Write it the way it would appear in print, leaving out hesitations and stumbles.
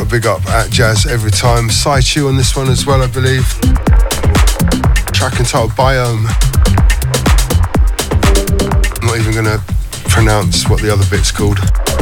big up at Jazz every time. Saichu on this one as well, I believe. Track entitled Biome. I'm not even going to pronounce what the other bit's called.